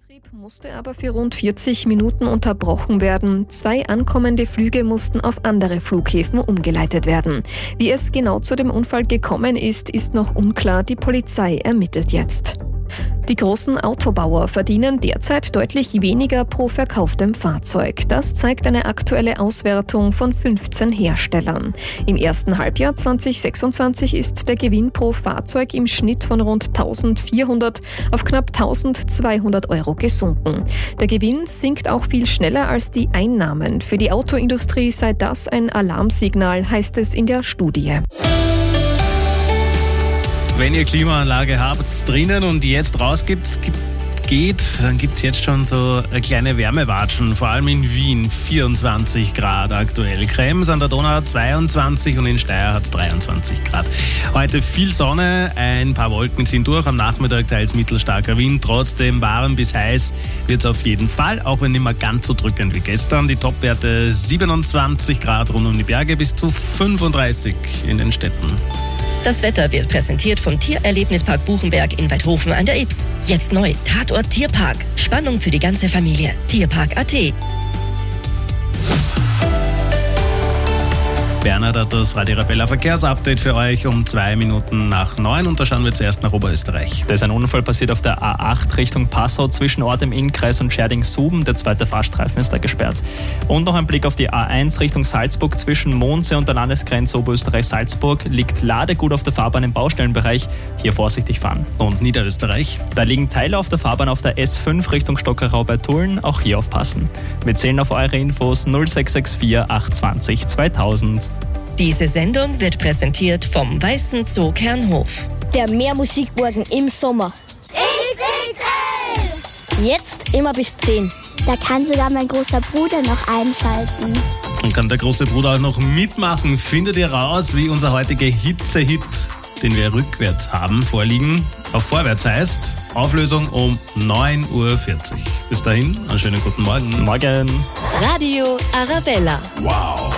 Betrieb musste aber für rund 40 Minuten unterbrochen werden. 2 ankommende Flüge mussten auf andere Flughäfen umgeleitet werden. Wie es genau zu dem Unfall gekommen ist, ist noch unklar. Die Polizei ermittelt jetzt. Die großen Autobauer verdienen derzeit deutlich weniger pro verkauftem Fahrzeug. Das zeigt eine aktuelle Auswertung von 15 Herstellern. Im ersten Halbjahr 2026 ist der Gewinn pro Fahrzeug im Schnitt von rund 1.400 auf knapp 1.200 Euro gesunken. Der Gewinn sinkt auch viel schneller als die Einnahmen. Für die Autoindustrie sei das ein Alarmsignal, heißt es in der Studie. Wenn ihr Klimaanlage habt drinnen und jetzt rausgeht, dann gibt es jetzt schon so eine kleine Wärmewatschen, vor allem in Wien 24 Grad aktuell. Krems an der Donau 22 und in Steyr hat es 23 Grad. Heute viel Sonne, ein paar Wolken ziehen durch, am Nachmittag teils mittelstarker Wind. Trotzdem warm bis heiß wird es auf jeden Fall, auch wenn nicht mehr ganz so drückend wie gestern. Die Topwerte 27 Grad rund um die Berge bis zu 35 in den Städten. Das Wetter wird präsentiert vom Tiererlebnispark Buchenberg in Weidhofen an der Ybbs. Jetzt neu, Tatort Tierpark. Spannung für die ganze Familie. Tierpark.at. Bernhard hat das Radio Arabella Verkehrsupdate für euch um 2 Minuten nach 9 und da schauen wir zuerst nach Oberösterreich. Da ist ein Unfall passiert auf der A8 Richtung Passau zwischen Ort im Innkreis und Scherding-Suben. Der zweite Fahrstreifen ist da gesperrt. Und noch ein Blick auf die A1 Richtung Salzburg zwischen Mondsee und der Landesgrenze Oberösterreich-Salzburg. Liegt Ladegut auf der Fahrbahn im Baustellenbereich. Hier vorsichtig fahren. Und Niederösterreich? Da liegen Teile auf der Fahrbahn auf der S5 Richtung Stockerau bei Tulln. Auch hier aufpassen. Wir zählen auf eure Infos 0664 820 2000. Diese Sendung wird präsentiert vom Weißen Zoo Kernhof. Der Meermusikmorgen im Sommer. XXL! Jetzt immer bis 10. Da kann sogar mein großer Bruder noch einschalten. Und kann der große Bruder auch noch mitmachen. Findet ihr raus, wie unser heutiger Hitze-Hit, den wir rückwärts haben, vorliegen, auf vorwärts heißt. Auflösung um 9.40 Uhr. Bis dahin, einen schönen guten Morgen. Morgen. Radio Arabella. Wow.